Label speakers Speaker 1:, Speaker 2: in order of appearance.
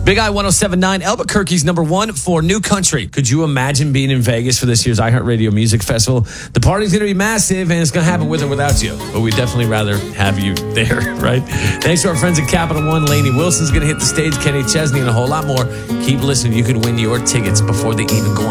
Speaker 1: Big I 107.9, Albuquerque's number one for New Country. Could you imagine being in Vegas for this year's iHeartRadio Music Festival? The party's going to be massive, and it's going to happen with or without you. But we'd definitely rather have you there, right? Thanks to our friends at Capital One. Lainey Wilson's going to hit the stage, Kenny Chesney, and a whole lot more. Keep listening. You could win your tickets before they even go on